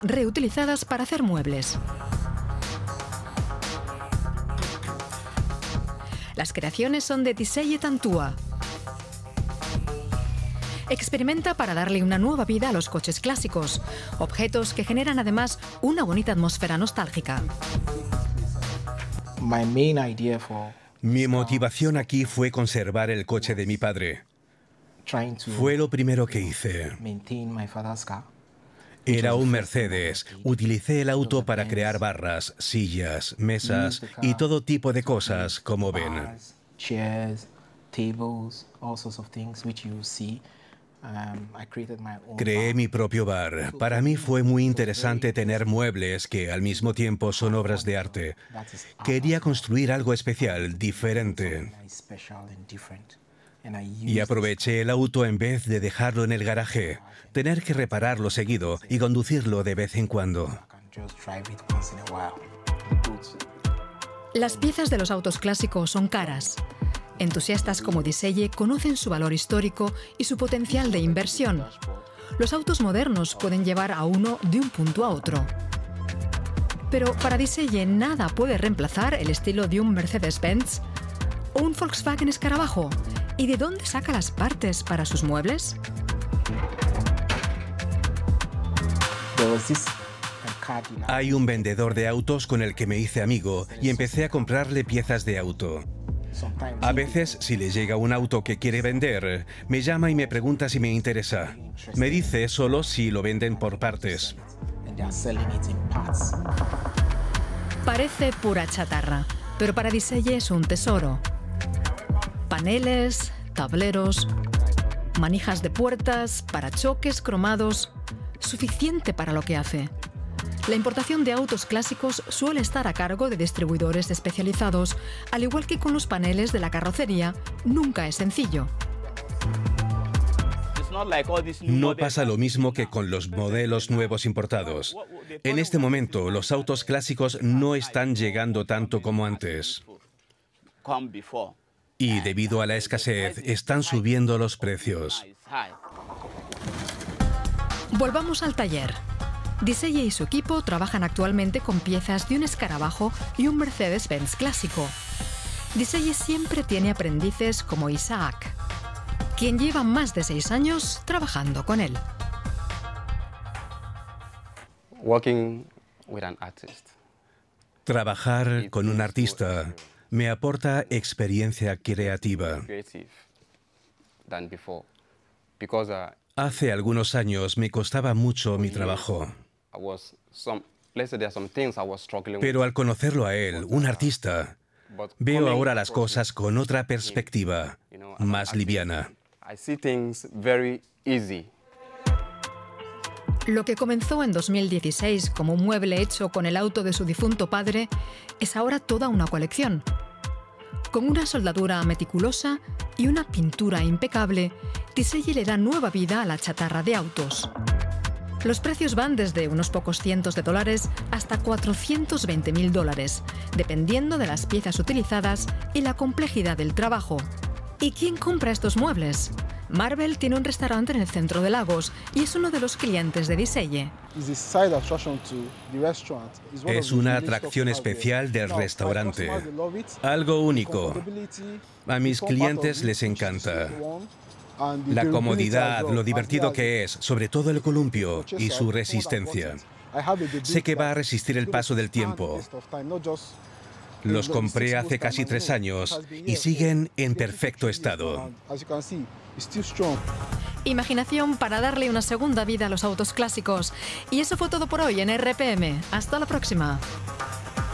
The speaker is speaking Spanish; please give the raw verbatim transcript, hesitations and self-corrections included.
reutilizadas para hacer muebles. Las creaciones son de Diseye Tantua. Experimenta para darle una nueva vida a los coches clásicos, objetos que generan además una bonita atmósfera nostálgica. Mi motivación aquí fue conservar el coche de mi padre. Fue lo primero que hice. Era un Mercedes. Utilicé el auto para crear barras, sillas, mesas y todo tipo de cosas, como ven. Creé mi propio bar. Para mí fue muy interesante tener muebles que al mismo tiempo son obras de arte. Quería construir algo especial, diferente. Y aproveché el auto en vez de dejarlo en el garaje, tener que repararlo seguido y conducirlo de vez en cuando. Las piezas de los autos clásicos son caras. Entusiastas como Diseye conocen su valor histórico y su potencial de inversión. Los autos modernos pueden llevar a uno de un punto a otro. Pero para Diseye nada puede reemplazar el estilo de un Mercedes-Benz o un Volkswagen Escarabajo. ¿Y de dónde saca las partes para sus muebles? Hay un vendedor de autos con el que me hice amigo y empecé a comprarle piezas de auto. A veces, si le llega un auto que quiere vender, me llama y me pregunta si me interesa. Me dice solo si lo venden por partes. Parece pura chatarra, pero para Diseye es un tesoro. Paneles, tableros, manijas de puertas, parachoques cromados, suficiente para lo que hace. La importación de autos clásicos suele estar a cargo de distribuidores especializados, al igual que con los paneles de la carrocería, nunca es sencillo. No pasa lo mismo que con los modelos nuevos importados. En este momento, los autos clásicos no están llegando tanto como antes. Y debido a la escasez, están subiendo los precios. Volvamos al taller. Diseye y su equipo trabajan actualmente con piezas de un Escarabajo y un Mercedes-Benz clásico. Diseye siempre tiene aprendices como Isaac, quien lleva más de seis años trabajando con él. Trabajar con un artista me aporta experiencia creativa. Hace algunos años me costaba mucho mi trabajo. Pero al conocerlo a él, un artista, veo ahora las cosas con otra perspectiva, más liviana. Lo que comenzó en dos mil dieciséis como un mueble hecho con el auto de su difunto padre es ahora toda una colección. Con una soldadura meticulosa y una pintura impecable, Diseye le da nueva vida a la chatarra de autos. Los precios van desde unos pocos cientos de dólares hasta cuatrocientos veinte mil dólares, dependiendo de las piezas utilizadas y la complejidad del trabajo. ¿Y quién compra estos muebles? Marvel tiene un restaurante en el centro de Lagos y es uno de los clientes de Diseye. Es una atracción especial del restaurante. Algo único. A mis clientes les encanta. La comodidad, lo divertido que es, sobre todo el columpio y su resistencia. Sé que va a resistir el paso del tiempo. Los compré hace casi tres años y siguen en perfecto estado. Imaginación para darle una segunda vida a los autos clásicos. Y eso fue todo por hoy en R P M. Hasta la próxima.